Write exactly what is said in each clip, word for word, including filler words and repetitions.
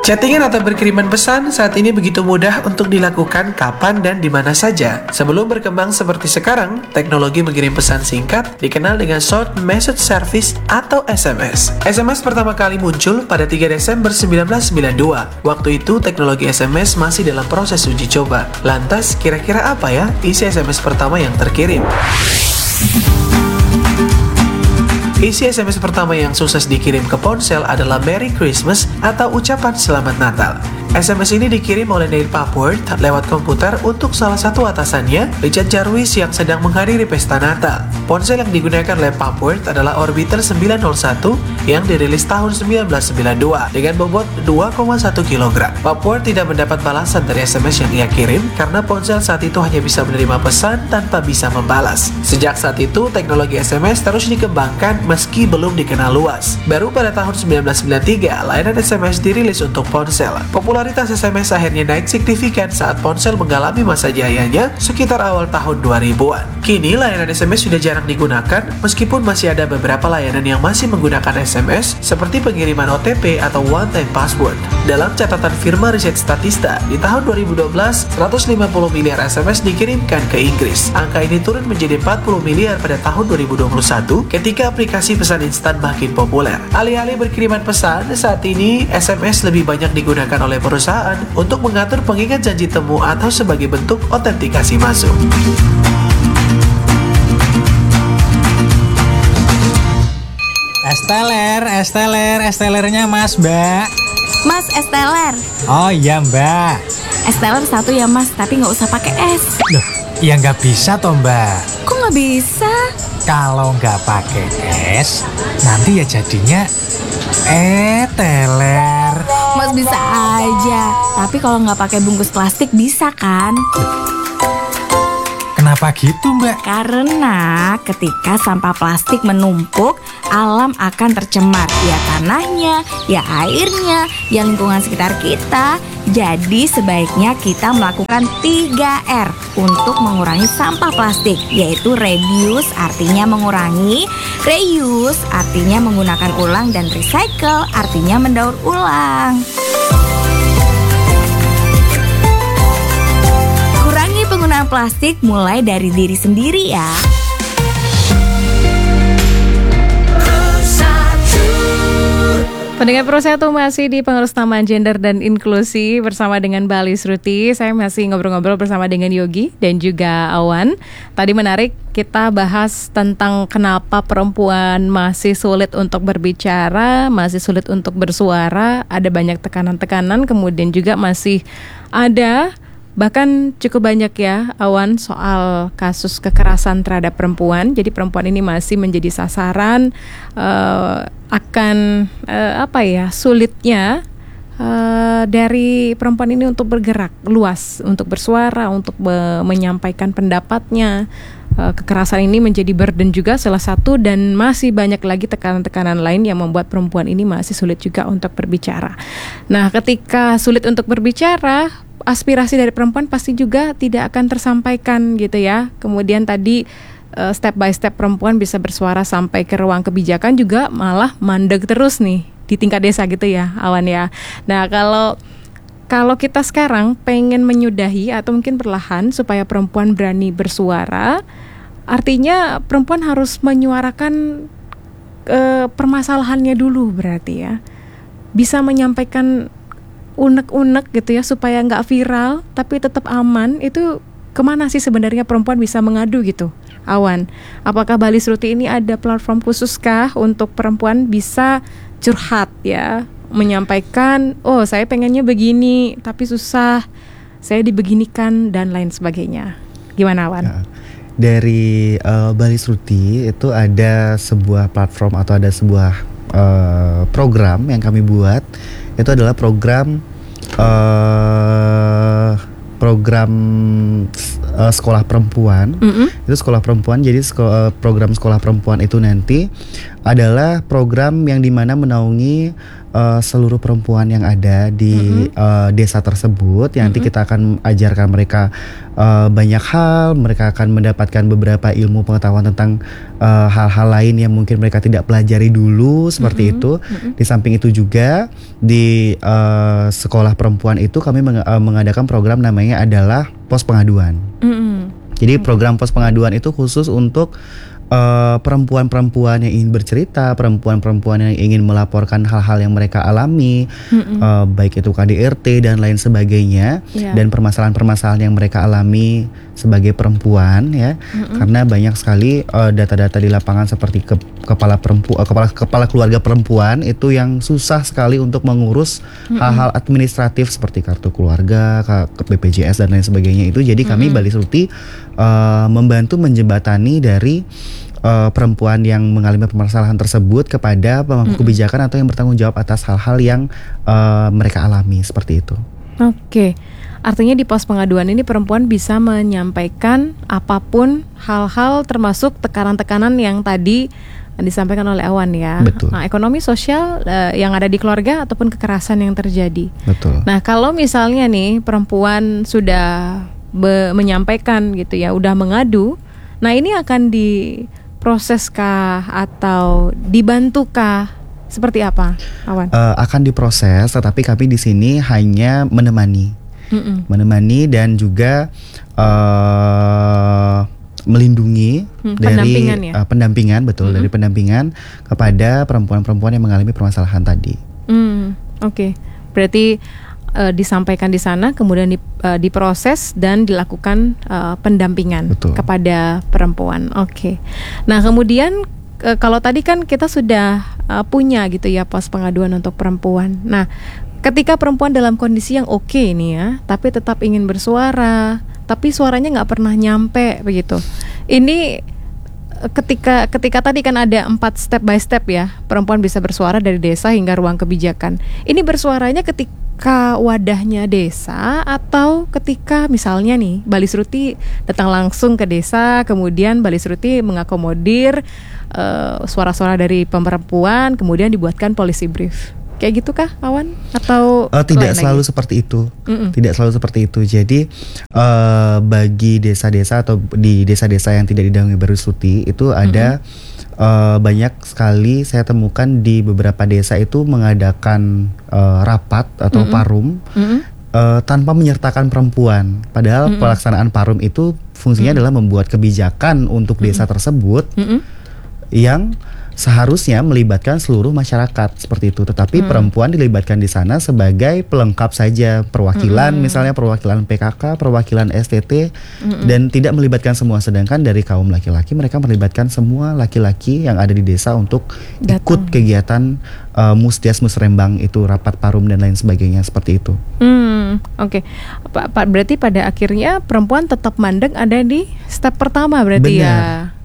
Chattingan atau berkiriman pesan saat ini begitu mudah untuk dilakukan kapan dan di mana saja. Sebelum berkembang seperti sekarang, teknologi mengirim pesan singkat dikenal dengan Short Message Service atau S M S. S M S pertama kali muncul pada tiga Desember seribu sembilan ratus sembilan puluh dua. Waktu itu teknologi S M S masih dalam proses uji coba. Lantas kira-kira apa ya isi S M S pertama yang terkirim? Isi S M S pertama yang sukses dikirim ke ponsel adalah Merry Christmas atau ucapan Selamat Natal. S M S ini dikirim oleh Neil Papworth lewat komputer untuk salah satu atasannya, Richard Jarvis, yang sedang menghadiri pesta Natal. Ponsel yang digunakan oleh Papworth adalah Orbitel sembilan nol satu yang dirilis tahun seribu sembilan ratus sembilan puluh dua dengan bobot dua koma satu kilogram. Papworth tidak mendapat balasan dari S M S yang ia kirim karena ponsel saat itu hanya bisa menerima pesan tanpa bisa membalas. Sejak saat itu, teknologi S M S terus dikembangkan meski belum dikenal luas. Baru pada tahun seribu sembilan ratus sembilan puluh tiga, layanan S M S dirilis untuk ponsel. Popularitas S M S akhirnya naik signifikan saat ponsel mengalami masa jayanya sekitar awal tahun dua ribuan. Kini layanan S M S sudah jarang digunakan meskipun masih ada beberapa layanan yang masih menggunakan S M S seperti pengiriman O T P atau One Time Password. Dalam catatan firma riset Statista, di tahun dua ribu dua belas, seratus lima puluh miliar S M S dikirimkan ke Inggris. Angka ini turun menjadi empat puluh miliar pada tahun dua ribu dua puluh satu ketika aplikasi pesan instan makin populer. Alih-alih berkiriman pesan, saat ini S M S lebih banyak digunakan oleh perusahaan untuk mengatur pengingat janji temu atau sebagai bentuk otentikasi masuk. Esteler, esteler, estelernya Mas, Mbak. Mas, esteler. Oh iya, Mbak. Esteler satu ya, Mas, tapi nggak usah pakai es. Loh, ya nggak bisa toh, Mbak. Kok nggak bisa? Kalau nggak pakai es, nanti ya jadinya eteler. Mas bisa aja, tapi kalau nggak pakai bungkus plastik bisa kan? Kenapa gitu, Mbak? Karena ketika sampah plastik menumpuk, alam akan tercemar. Ya tanahnya, ya airnya, ya lingkungan sekitar kita. Jadi sebaiknya kita melakukan tiga R untuk mengurangi sampah plastik, yaitu reduce artinya mengurangi, reuse artinya menggunakan ulang, dan recycle artinya mendaur ulang. Kurangi penggunaan plastik mulai dari diri sendiri ya. Pendengar Pro satu masih di Pengurus Taman Gender dan Inklusi bersama dengan Bali Sruti. Saya masih ngobrol-ngobrol bersama dengan Yogi dan juga Awan. Tadi menarik kita bahas tentang kenapa perempuan masih sulit untuk berbicara, masih sulit untuk bersuara, ada banyak tekanan-tekanan, kemudian juga masih ada bahkan cukup banyak ya, Awan, soal kasus kekerasan terhadap perempuan. Jadi perempuan ini masih menjadi sasaran uh, akan uh, apa ya sulitnya uh, dari perempuan ini untuk bergerak luas, untuk bersuara, untuk be- menyampaikan pendapatnya. Uh, kekerasan ini menjadi burden juga salah satu, dan masih banyak lagi tekanan-tekanan lain yang membuat perempuan ini masih sulit juga untuk berbicara. Nah, ketika sulit untuk berbicara, aspirasi dari perempuan pasti juga tidak akan tersampaikan gitu ya. Kemudian tadi uh, step by step perempuan bisa bersuara sampai ke ruang kebijakan juga malah mandek terus nih di tingkat desa gitu ya, Awan ya. Nah, kalau kalau kita sekarang pengen menyudahi atau mungkin perlahan supaya perempuan berani bersuara, artinya perempuan harus menyuarakan uh, permasalahannya dulu berarti ya. Bisa menyampaikan unek-unek gitu ya supaya nggak viral tapi tetap aman. Itu kemana sih sebenarnya perempuan bisa mengadu gitu, Awan? Apakah Bali Sruti ini ada platform khususkah untuk perempuan bisa curhat ya, menyampaikan, oh saya pengennya begini tapi susah, saya dibeginikan dan lain sebagainya. Gimana, Awan? Ya, dari uh, Bali Sruti itu ada sebuah platform atau ada sebuah uh, program yang kami buat. Itu adalah program uh, program uh, sekolah perempuan. Mm-mm. Itu sekolah perempuan. Jadi sekolah, program sekolah perempuan itu nanti adalah program yang dimana menaungi uh, seluruh perempuan yang ada di Mm-hmm. uh, desa tersebut. Yang nanti Mm-hmm. kita akan ajarkan mereka uh, banyak hal. Mereka akan mendapatkan beberapa ilmu pengetahuan tentang uh, hal-hal lain yang mungkin mereka tidak pelajari dulu seperti Mm-hmm. itu. Mm-hmm. Di samping itu juga di uh, sekolah perempuan itu kami meng- uh, mengadakan program namanya adalah pos pengaduan. Mm-mm. Jadi program pos pengaduan itu khusus untuk uh, perempuan-perempuan yang ingin bercerita, perempuan-perempuan yang ingin melaporkan hal-hal yang mereka alami, Mm-mm. uh, baik itu K D R T dan lain sebagainya, Iya. dan permasalahan-permasalahan yang mereka alami sebagai perempuan ya. Mm-mm. Karena banyak sekali uh, data-data di lapangan seperti ke, kepala perempuan, uh, kepala kepala keluarga perempuan itu yang susah sekali untuk mengurus Mm-mm. hal-hal administratif seperti kartu keluarga, ke B P J S dan lain sebagainya itu. Jadi kami Mm-mm. Bali Suti uh, membantu menjembatani dari uh, perempuan yang mengalami permasalahan tersebut kepada pemangku Mm-mm. kebijakan atau yang bertanggung jawab atas hal-hal yang uh, mereka alami seperti itu. Oke, artinya di pos pengaduan ini perempuan bisa menyampaikan apapun hal-hal termasuk tekanan-tekanan yang tadi disampaikan oleh Awan ya. Betul. Nah, ekonomi sosial eh, yang ada di keluarga ataupun kekerasan yang terjadi. Betul. Nah, kalau misalnya nih perempuan sudah be- menyampaikan gitu ya, udah mengadu, nah ini akan diproseskah atau dibantukah? Seperti apa, Awan? Uh, akan diproses, tetapi kami di sini hanya menemani, Mm-mm. menemani dan juga uh, melindungi Hmm, dari pendampingan ya? uh, pendampingan, betul, Mm-mm. dari pendampingan kepada perempuan-perempuan yang mengalami permasalahan tadi. Hmm, oke. Berarti eh, disampaikan di sana, kemudian di, eh, diproses dan dilakukan eh, pendampingan Betul. kepada perempuan. Oke. Nah, kemudian eh, kalau tadi kan kita sudah eh, punya gitu ya pos pengaduan untuk perempuan. Nah, ketika perempuan dalam kondisi yang oke ini ya, tapi tetap ingin bersuara, tapi suaranya nggak pernah nyampe begitu. Ini ketika ketika tadi kan ada empat step by step ya, perempuan bisa bersuara dari desa hingga ruang kebijakan. Ini bersuaranya ketika wadahnya desa atau ketika misalnya nih Bali Sruti datang langsung ke desa, kemudian Bali Sruti mengakomodir uh, suara-suara dari perempuan, kemudian dibuatkan policy brief. Kayak gitu kah, Awan? Atau Uh, tidak lain selalu lagi? seperti itu. Mm-mm. Tidak selalu seperti itu. Jadi uh, bagi desa-desa atau di desa-desa yang tidak dinaungi Bali Suti itu ada uh, banyak sekali saya temukan di beberapa desa itu mengadakan uh, rapat atau Mm-mm. parum Mm-mm. uh, tanpa menyertakan perempuan. Padahal Mm-mm. pelaksanaan parum itu fungsinya adalah membuat kebijakan untuk desa tersebut Mm-mm. yang seharusnya melibatkan seluruh masyarakat seperti itu, tetapi Hmm. perempuan dilibatkan di sana sebagai pelengkap saja, perwakilan, Hmm. misalnya perwakilan P K K, perwakilan S T T, Hmm. dan tidak melibatkan semua. Sedangkan dari kaum laki-laki mereka melibatkan semua laki-laki yang ada di desa untuk Datang. ikut kegiatan uh, musdias musrembang itu, rapat parum dan lain sebagainya seperti itu. Hmm, oke. Pa- pa- berarti pada akhirnya perempuan tetap mandek ada di step pertama berarti Benar. ya.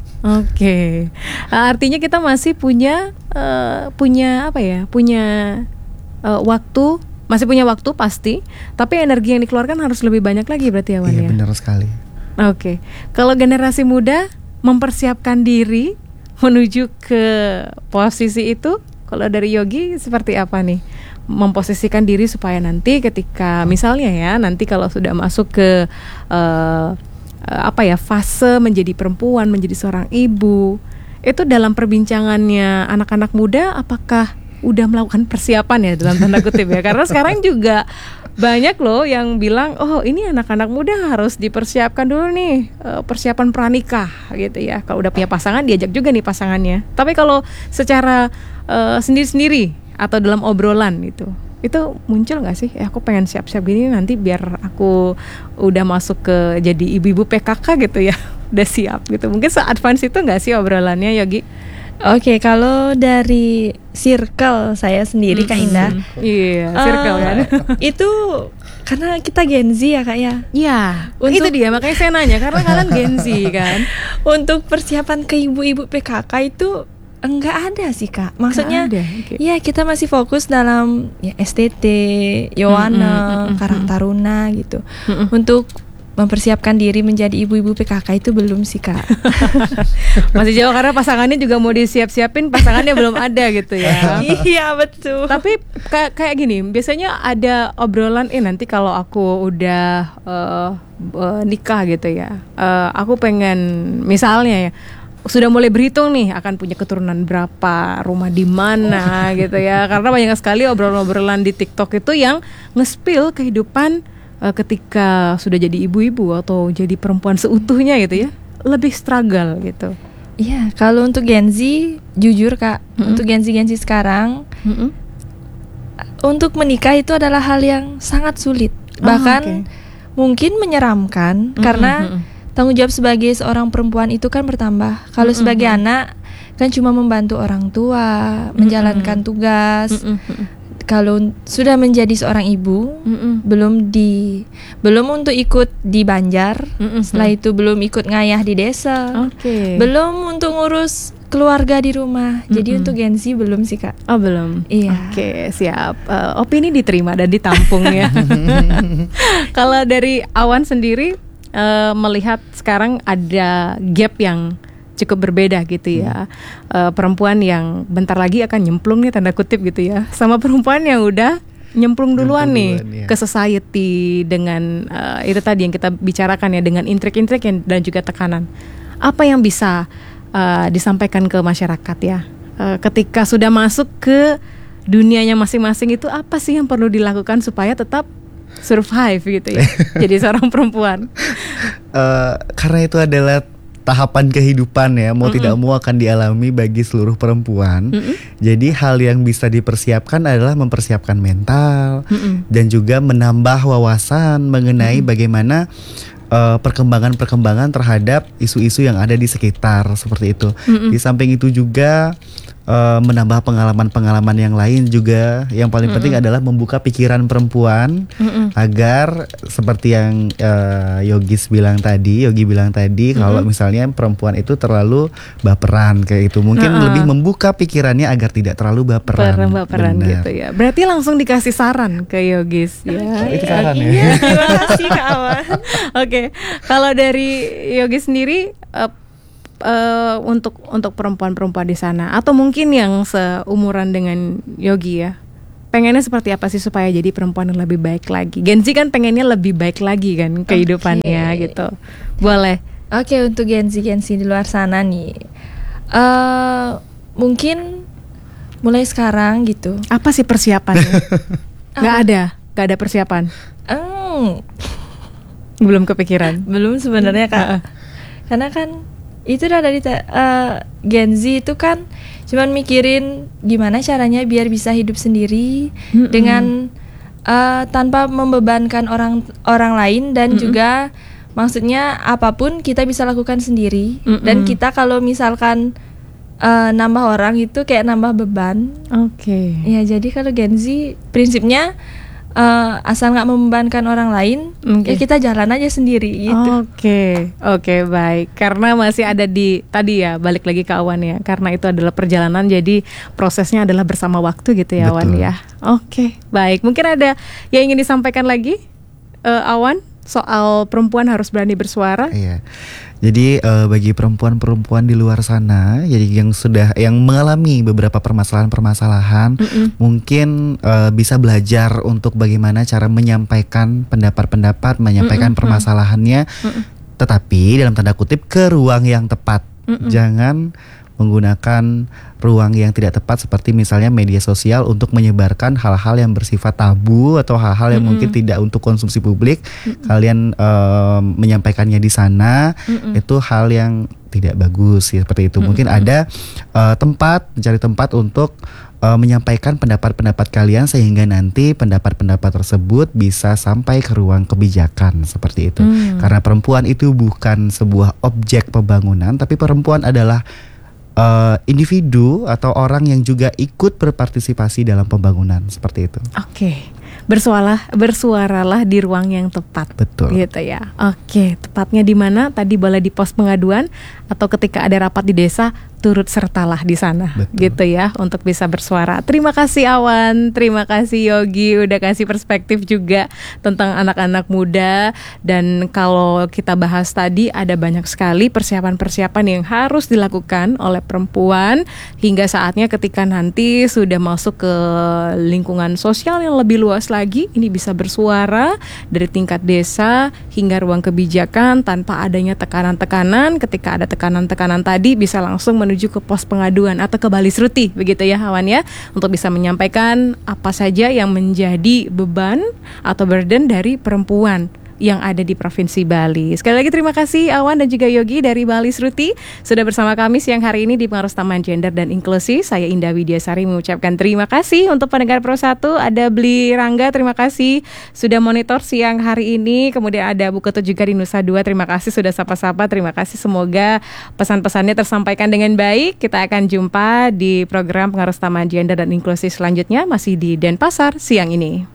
Oke. Nah, artinya kita masih punya eh, punya apa ya? Punya eh, waktu, masih punya waktu pasti, tapi energi yang dikeluarkan harus lebih banyak lagi berarti ya, Wan ya. Iya, benar sekali. Oke. Kalau generasi muda mempersiapkan diri menuju ke posisi itu, kalau dari Yogi seperti apa nih? Memposisikan diri supaya nanti ketika misalnya ya, nanti kalau sudah masuk ke eh, eh, apa ya, fase menjadi perempuan, menjadi seorang ibu, itu dalam perbincangannya anak-anak muda apakah udah melakukan persiapan ya dalam tanda kutip ya? Karena sekarang juga banyak loh yang bilang, oh ini anak-anak muda harus dipersiapkan dulu nih, eh, persiapan pranikah gitu ya. Kalau udah punya pasangan diajak juga nih pasangannya. Tapi kalau secara eh, sendiri-sendiri atau dalam obrolan gitu, itu muncul nggak sih? Eh, aku pengen siap-siap gini nanti biar aku udah masuk ke jadi ibu-ibu P K K gitu ya, udah siap gitu. Mungkin se-advance itu nggak sih obrolannya, Yogi? Oke, kalau dari circle saya sendiri Kak Indah, Iya, circle eh, kan? itu karena kita Gen Z ya Kak ya. Iya, Untuk- itu dia makanya saya nanya karena kalian Gen Z kan. Untuk persiapan ke ibu-ibu P K K itu enggak ada sih Kak. Maksudnya Nggak ada, oke. ya kita masih fokus dalam ya S T T, Yowana, Mm, mm, mm, mm, Karang Taruna gitu. Mm-mm. Untuk mempersiapkan diri menjadi ibu-ibu P K K itu belum sih Kak. Masih jauh karena pasangannya juga mau disiap-siapin, pasangannya belum ada gitu ya. Iya betul. Tapi kayak kayak gini, biasanya ada obrolan, eh nanti kalau aku udah uh, uh, nikah gitu ya, uh, aku pengen misalnya ya, sudah mulai berhitung nih akan punya keturunan berapa, rumah di mana gitu ya. Karena banyak sekali obrolan-obrolan di TikTok itu yang nge-spill kehidupan uh, ketika sudah jadi ibu-ibu atau jadi perempuan seutuhnya gitu ya. Lebih struggle gitu. Iya, kalau untuk Gen Z, jujur Kak, mm-hmm. untuk Gen Z Gen Z sekarang, mm-hmm. untuk menikah itu adalah hal yang sangat sulit, bahkan oh, okay. mungkin menyeramkan, mm-hmm. karena tanggung jawab sebagai seorang perempuan itu kan bertambah. Kalau mm-hmm. sebagai anak kan cuma membantu orang tua, mm-hmm. menjalankan tugas. Mm-hmm. Kalau sudah menjadi seorang ibu, mm-mm. belum di belum untuk ikut di Banjar, mm-mm. setelah itu belum ikut ngayah di desa, okay. belum untuk ngurus keluarga di rumah. Mm-mm. Jadi untuk Gen Z belum sih Kak. Oh belum. Iya. Oke okay, siap. Uh, opini diterima dan ditampung ya. Kalau dari Awan sendiri uh, melihat sekarang ada gap yang cukup berbeda gitu ya, hmm. uh, perempuan yang bentar lagi akan nyemplung nih tanda kutip gitu ya, sama perempuan yang udah nyemplung duluan nyemplung nih duluan, ya. Ke society dengan uh, itu tadi yang kita bicarakan ya, dengan intrik-intrik dan juga tekanan. Apa yang bisa uh, disampaikan ke masyarakat ya, uh, ketika sudah masuk ke dunianya masing-masing, itu apa sih yang perlu dilakukan supaya tetap survive gitu ya, jadi seorang perempuan? Uh, karena itu adalah tahapan kehidupan ya, mau Mm-mm. tidak mau akan dialami bagi seluruh perempuan. Mm-mm. Jadi hal yang bisa dipersiapkan adalah mempersiapkan mental Mm-mm. dan juga menambah wawasan mengenai Mm-mm. bagaimana uh, perkembangan-perkembangan terhadap isu-isu yang ada di sekitar seperti itu. Mm-mm. Di samping itu juga Uh, menambah pengalaman-pengalaman yang lain juga. Yang paling Mm-mm. penting adalah membuka pikiran perempuan Mm-mm. agar seperti yang uh, Yogis bilang tadi, Yogi bilang tadi, Mm-mm. kalau misalnya perempuan itu terlalu baperan kayak itu, mungkin uh-uh. lebih membuka pikirannya agar tidak terlalu baperan. Baperan gitu ya. Berarti langsung dikasih saran ke Yogis ya. Okay. Itu saran ya. Iya, terima kasih kawan. Oke, kalau dari Yogis sendiri uh, Uh, untuk untuk perempuan-perempuan di sana atau mungkin yang seumuran dengan Yogi ya, pengennya seperti apa sih supaya jadi perempuan yang lebih baik lagi? Gen Z kan pengennya lebih baik lagi kan kehidupannya okay. gitu. Boleh. Oke, okay, untuk Gen Z Gen Z di luar sana nih, uh, mungkin mulai sekarang gitu. Apa sih persiapannya? Gak ada, gak ada persiapan. Mm. Belum kepikiran. Belum sebenarnya Kak. Uh-uh. Karena kan itu udah dari uh, Gen Z itu kan cuman mikirin gimana caranya biar bisa hidup sendiri Mm-mm. dengan uh, tanpa membebankan orang orang lain dan Mm-mm. juga maksudnya apapun kita bisa lakukan sendiri. Mm-mm. Dan kita kalau misalkan uh, nambah orang itu kayak nambah beban. Oke. Okay. Ya jadi kalau Gen Z prinsipnya Uh, asal nggak membebankan orang lain, okay. ya kita jalan aja sendiri gitu. Oke, okay. oke okay, baik. Karena masih ada di tadi ya, balik lagi ke Awan ya. Karena itu adalah perjalanan, jadi prosesnya adalah bersama waktu gitu ya. Betul. Awan ya. Oke, okay, baik. Mungkin ada yang ingin disampaikan lagi, uh, Awan, soal perempuan harus berani bersuara. Iya. Jadi uh, bagi perempuan-perempuan di luar sana, jadi yang sudah yang mengalami beberapa permasalahan-permasalahan, Mm-mm. mungkin uh, bisa belajar untuk bagaimana cara menyampaikan pendapat-pendapat, menyampaikan Mm-mm. permasalahannya, Mm-mm. tetapi dalam tanda kutip ke ruang yang tepat. Mm-mm. Jangan menggunakan ruang yang tidak tepat seperti misalnya media sosial untuk menyebarkan hal-hal yang bersifat tabu atau hal-hal yang mm-hmm. mungkin tidak untuk konsumsi publik. Mm-hmm. Kalian uh, menyampaikannya di sana, mm-hmm. itu hal yang tidak bagus ya, seperti itu. Mm-hmm. Mungkin ada uh, tempat, mencari tempat untuk uh, menyampaikan pendapat-pendapat kalian sehingga nanti pendapat-pendapat tersebut bisa sampai ke ruang kebijakan seperti itu. Mm. Karena perempuan itu bukan sebuah objek pembangunan, tapi perempuan adalah Uh, individu atau orang yang juga ikut berpartisipasi dalam pembangunan seperti itu. Oke, okay. bersuaralah, bersuaralah di ruang yang tepat. Betul. Gitu ya. Oke, okay. Tepatnya di mana? Tadi boleh di pos pengaduan atau ketika ada rapat di desa turut sertalah di sana. Betul. Gitu ya, untuk bisa bersuara. Terima kasih Awan, terima kasih Yogi udah kasih perspektif juga tentang anak-anak muda. Dan kalau kita bahas tadi ada banyak sekali persiapan-persiapan yang harus dilakukan oleh perempuan hingga saatnya ketika nanti sudah masuk ke lingkungan sosial yang lebih luas lagi, ini bisa bersuara dari tingkat desa hingga ruang kebijakan tanpa adanya tekanan-tekanan. Ketika ada tekanan-tekanan tadi bisa langsung menuju ke pos pengaduan atau ke Balis Ruti, begitu ya Awan ya, untuk bisa menyampaikan apa saja yang menjadi beban atau burden dari perempuan yang ada di Provinsi Bali. Sekali lagi terima kasih Awan dan juga Yogi dari Balis Ruti sudah bersama kami siang hari ini di Pengaruh Utama Gender dan Inklusi. Saya Indah Widiasari mengucapkan terima kasih untuk pendengar Pro satu. Ada Bli Rangga, terima kasih sudah monitor siang hari ini. Kemudian ada Bu Ketut juga di Nusa Dua, terima kasih sudah sapa-sapa. Terima kasih, semoga pesan-pesannya tersampaikan dengan baik. Kita akan jumpa di program Pengaruh Utama Gender dan Inklusi selanjutnya masih di Denpasar siang ini.